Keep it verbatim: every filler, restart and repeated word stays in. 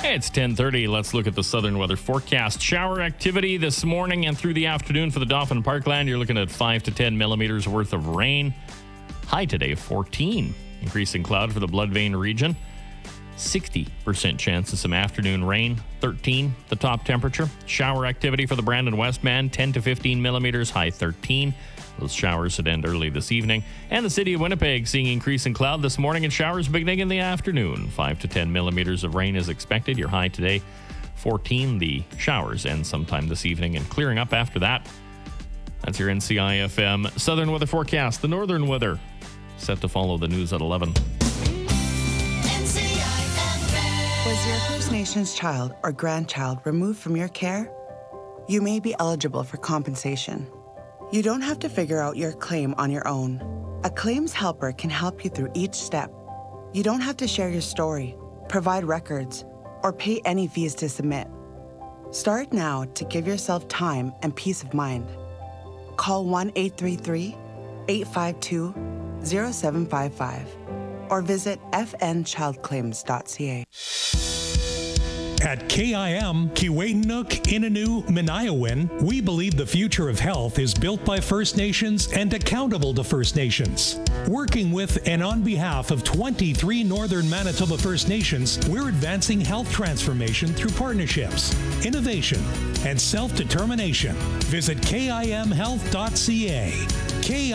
It's ten thirty. Let's look at the southern weather forecast. Shower activity this morning and through the afternoon for the Dauphin Parkland. You're looking at five to ten millimeters worth of rain. High today of fourteen. Increasing cloud for the Blood Vein region. sixty percent chance of some afternoon rain. thirteen, the top temperature. Shower activity for the Brandon Westman. ten to fifteen millimeters. High thirteen. Those showers should end early this evening. And the city of Winnipeg seeing increasing cloud this morning and showers beginning in the afternoon. five to ten millimeters of rain is expected. Your high today, fourteen. The showers end sometime this evening and clearing up after that. That's your N C I F M Southern Weather Forecast. The northern weather set to follow the news at eleven. Was your First Nations child or grandchild removed from your care? You may be eligible for compensation. You don't have to figure out your claim on your own. A claims helper can help you through each step. You don't have to share your story, provide records, or pay any fees to submit. Start now to give yourself time and peace of mind. Call one eight three three, eight five two, zero seven five five or visit f n child claims dot c a. At K I M, Kiiwetinoong, Innu, Minayawin, we believe the future of health is built by First Nations and accountable to First Nations. Working with and on behalf of twenty-three Northern Manitoba First Nations, we're advancing health transformation through partnerships, innovation, and self-determination. Visit K I M health dot c a. K